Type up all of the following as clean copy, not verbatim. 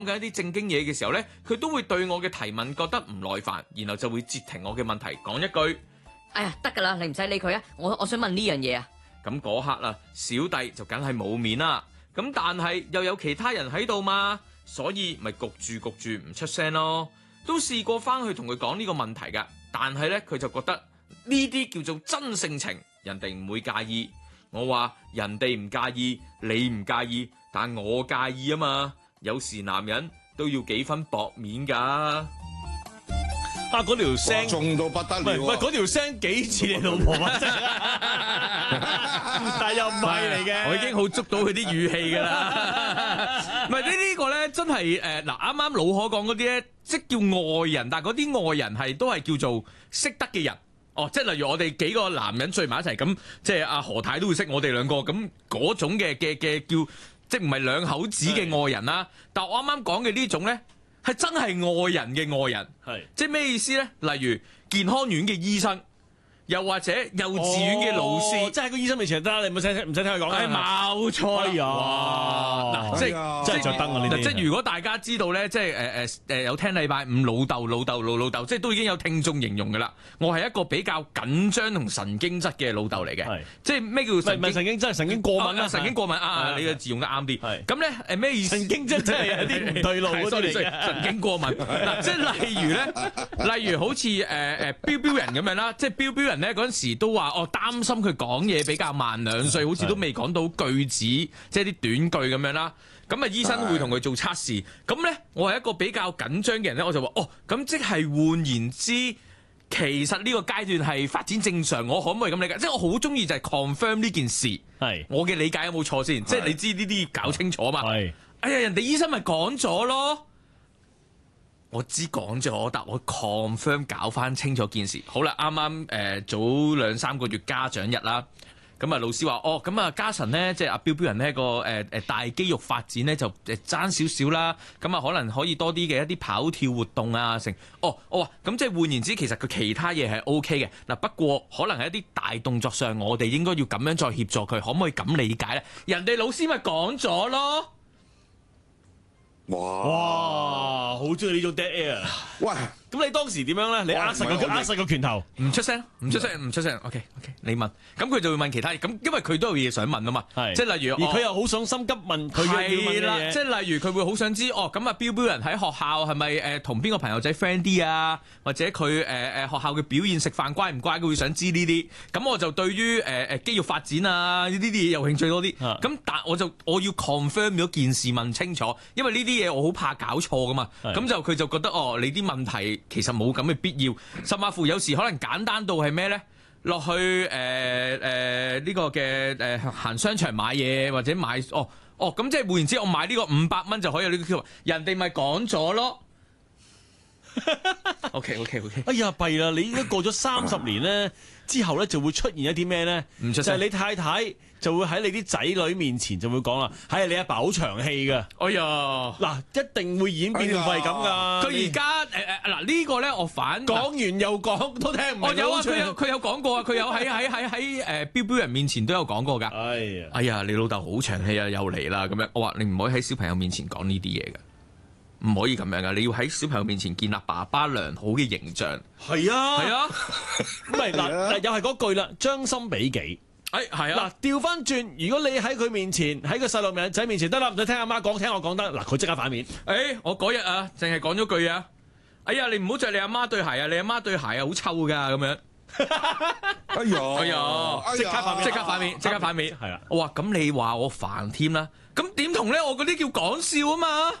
緊一啲正經嘢嘅時候呢，佢都會對我嘅提問覺得唔耐煩，然後就會截停我嘅問題，講一句： 哎呀，得噶啦，你唔使理佢啊！我想問呢樣嘢啊。 咁嗰刻啊，小弟就梗係冇面啦。咁但係又有其他人喺度嘛，所以咪焗住唔出聲咯。都試過翻去同佢講呢個問題噶，但係呢，佢就覺得呢啲叫做真性情，人哋唔會介意。我話人哋唔介意，你唔介意，但我介意啊嘛。有時男人都要幾分薄面噶。 嗰條聲重到不得了。 喂，嗰條聲幾似你老婆啊？但係又唔係嚟嘅。 我已經好捉到佢啲語氣噶啦。唔係呢個咧，真係嗱，啱啱老可講嗰啲咧，即叫外人，但係嗰啲外人係都係叫做識得嘅人。哦，即係例如我哋幾個男人聚埋一齊咁，即係阿何太都會識我哋兩個咁嗰種嘅叫，即係唔係兩口子嘅外人啦。但係我啱啱講嘅呢種咧，係真係外人嘅外人， 係即係咩意思咧？例如健康院嘅醫生，又或者幼稚園嘅老師， 即係個醫生面前得啦，你唔使聽佢講嘅。 冇錯。 哎呀， 嗱，即係真係着燈啊！呢啲即係如果大家知道咧，即係有聽禮拜五老豆，即係都已經有聽眾形容噶啦。我係一個比較緊張同神經質嘅老豆嚟嘅，即係咩叫神經質？神經過敏啊！ 神經過敏啊！你嘅字用得啱啲。咁咧咩意思？ 神經質真係有啲唔對路嗰啲嚟嘅。 神經過敏嗱，即係例如好似標人咁樣啦，即係標人咧嗰陣時都話擔心佢講嘢比較慢，2歲好似都未講到句子，即係啲短句咁樣啦。咁啊，醫生會同佢做測試。咁咧，我係一個比較緊張嘅人咧，我就話咁即係換言之，其實呢個階段係發展正常，我可唔可以咁理解？即係我好中意就係 confirm 呢件事，係我嘅理解有冇錯先？即係你知呢啲搞清楚嘛？係，哎呀，人哋醫生咪講咗咯。我知講咗，但我 confirm 搞翻清楚件事。好啦，啱啱早2-3個月家長日啦，咁啊老師話咁啊家臣咧，即係阿標人呢個大肌肉發展咧就爭少少啦，咁啊可能可以多啲嘅一啲跑跳活動啊成。我話咁即係換言之，其實佢其他嘢係 OK 嘅嗱，不過可能係一啲大動作上，我哋應該要咁樣再協助佢，可唔可以咁理解咧？人哋老師咪講咗咯。 哇！ 好中意呢種 dead air。喂，咁你當時點樣咧？你握實個拳頭， 唔出聲。OK， 你問，咁佢就會問其他嘢。咁因為佢都有嘢想問啊嘛。即係例如， 而佢又好想心急問佢要問嘅嘢。 即係例如佢會好想知咁啊標人喺學校係咪同邊個朋友仔 friend 啲啊？或者佢學校嘅表現食飯乖唔乖？佢會想知呢啲。咁我就對於肌肉發展啊呢啲嘢有興趣多啲。咁但我要 confirm 咗件事問清楚，因為呢啲嘢我好怕搞錯噶嘛。咁就佢就覺得你啲問題其實冇咁嘅必要，甚至乎有時可能簡單到係咩咧？落去呢個嘅行商場買嘢或者買咁即係換言之，我買呢個500蚊就可以有呢個 Q， 人哋咪講咗咯。OK。 哎呀，弊啦！你應該過咗30年咧之後咧，就會出現一啲咩咧？唔出聲，就係你太太就會喺你啲仔女面前就會講啦，係你阿爸好長氣㗎。哎呀，嗱，一定會演變到係咁㗎。 佢而家嗱呢個咧，我反講完又講都聽唔明。 有啊，佢有講過啊，佢有喺標人面前都有講過㗎。哎呀，你老豆好長氣啊，又嚟啦咁樣。我話你唔可以喺小朋友面前講呢啲嘢㗎。唔可以咁樣噶，你要喺小朋友面前建立爸爸良好嘅形象。係啊， 唔係嗱，又係嗰句啦，將心比己。係啊，嗱，調翻轉，如果你喺佢面前，喺個細路仔面前得啦，唔使聽阿媽講，聽我講得，嗱，佢即刻反面。 我嗰日啊，淨係講咗句啊，哎呀，你唔好着你阿媽對鞋啊，你阿媽對鞋啊好臭噶咁樣。哎呀，即刻反面，係啦。我話咁你話我煩添啦，咁點同咧？我嗰啲叫講笑啊嘛。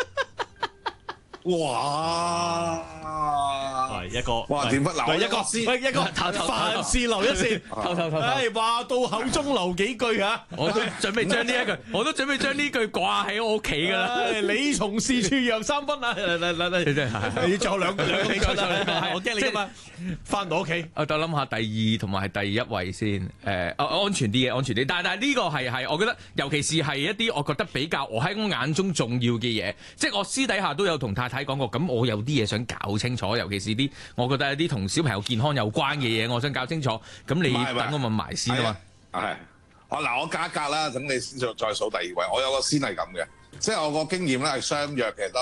哇！ 一個哇點不留一個凡事留一線，話到口中留幾句啊！ 我都準備將呢句掛喺我屋企噶啦。 你從事處讓3分啊！嚟，你仲有兩個你出啦，我驚你今日翻到屋企。 我諗下第2同埋係第1位先。安全啲。但係呢個係我覺得，尤其是係一啲我覺得比較我喺我眼中重要嘅嘢，即係我私底下都有同太太講過。咁我有啲嘢想搞清楚，尤其是啲我覺得有啲同小朋友健康有關嘅嘢，我想搞清楚。咁你等我問埋先啊嘛。 係，我加一格啦，等你先再數第2位。我有個先係咁嘅， 即係我個經驗咧係相約嘅。